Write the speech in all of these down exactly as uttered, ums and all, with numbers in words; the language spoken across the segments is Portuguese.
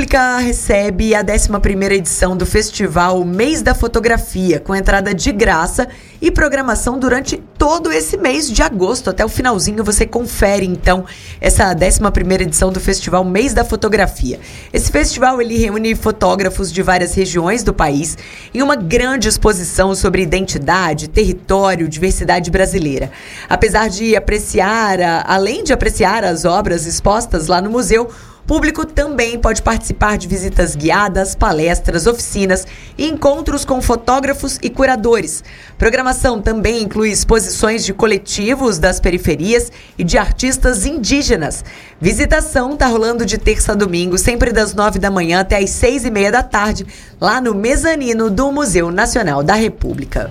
República recebe a décima primeira edição do Festival Mês da Fotografia, com entrada de graça e programação durante todo esse mês de agosto. Até o finalzinho você confere, então, essa décima primeira edição do Festival Mês da Fotografia. Esse festival ele reúne fotógrafos de várias regiões do país em uma grande exposição sobre identidade, território, diversidade brasileira. Apesar de apreciar, além de apreciar as obras expostas lá no museu, o público também pode participar de visitas guiadas, palestras, oficinas e encontros com fotógrafos e curadores. Programação também inclui exposições de coletivos das periferias e de artistas indígenas. Visitação está rolando de terça a domingo, sempre das nove da manhã até as seis e meia da tarde, lá no mezanino do Museu Nacional da República.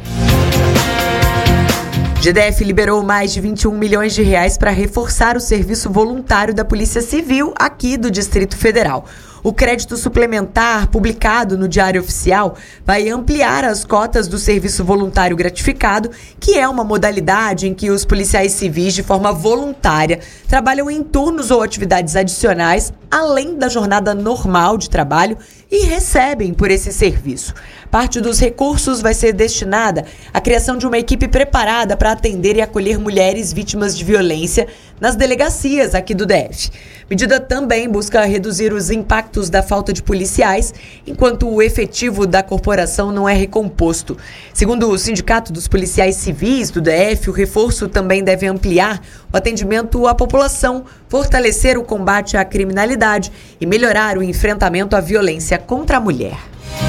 G D F liberou mais de vinte e um milhões de reais para reforçar o serviço voluntário da Polícia Civil aqui do Distrito Federal. O crédito suplementar, publicado no Diário Oficial, vai ampliar as cotas do serviço voluntário gratificado, que é uma modalidade em que os policiais civis, de forma voluntária, trabalham em turnos ou atividades adicionais, além da jornada normal de trabalho, e recebem por esse serviço. Parte dos recursos vai ser destinada à criação de uma equipe preparada para atender e acolher mulheres vítimas de violência nas delegacias aqui do D F. Medida também busca reduzir os impactos da falta de policiais, enquanto o efetivo da corporação não é recomposto. Segundo o Sindicato dos Policiais Civis do D F, o reforço também deve ampliar o atendimento à população, fortalecer o combate à criminalidade e melhorar o enfrentamento à violência contra a mulher.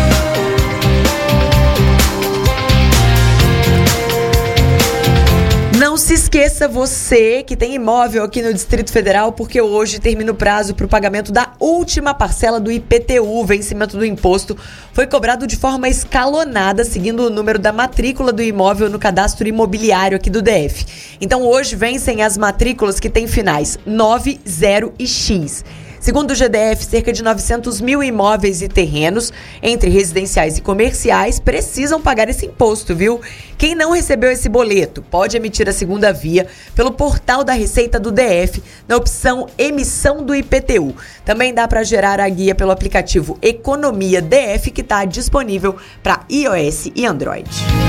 Não se esqueça, você que tem imóvel aqui no Distrito Federal, porque hoje termina o prazo para o pagamento da última parcela do I P T U. O vencimento do imposto foi cobrado de forma escalonada, seguindo o número da matrícula do imóvel no cadastro imobiliário aqui do D F. Então hoje vencem as matrículas que têm finais nove, zero e X. Segundo o G D F, cerca de novecentos mil imóveis e terrenos, entre residenciais e comerciais, precisam pagar esse imposto, viu? Quem não recebeu esse boleto pode emitir a segunda via pelo portal da Receita do D F, na opção Emissão do I P T U. Também dá para gerar a guia pelo aplicativo Economia D F, que está disponível para iOS e Android.